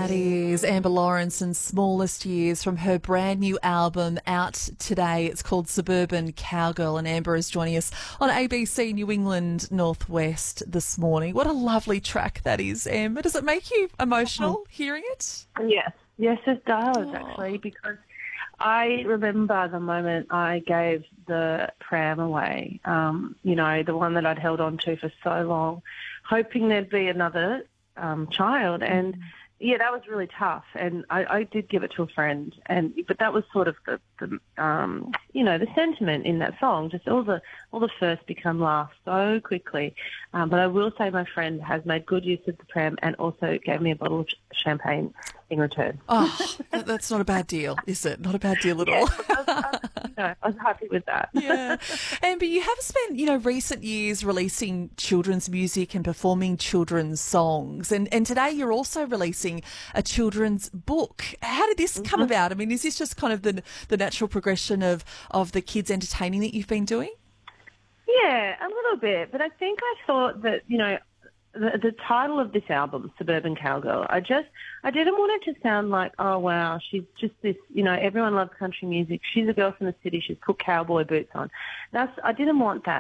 That is Amber Lawrence and Smallest Years from her brand new album out today. It's called Suburban Cowgirl, and Amber is joining us on ABC New England Northwest this morning. What a lovely track that is, Amber. Does it make you emotional hearing it? Yes, it does actually, because I remember the moment I gave the pram away, the one that I'd held on to for so long, hoping there'd be another child, and yeah, that was really tough. And I did give it to a friend, but that was sort of the sentiment in that song. Just all the first become last so quickly. But I will say my friend has made good use of the pram and also gave me a bottle of champagne in return. Oh, that's not a bad deal, is it? Not a bad deal at all. I was happy with that. Yeah. Amber, you have spent, recent years releasing children's music and performing children's songs. And today you're also releasing a children's book. How did this come about? I mean, is this just kind of the natural progression of the kids entertaining that you've been doing? Yeah, a little bit. But I think I thought that, the title of this album, Suburban Cowgirl, I didn't want it to sound like, oh, wow, she's just this, everyone loves country music. She's a girl from the city. She's put cowboy boots on. I didn't want that.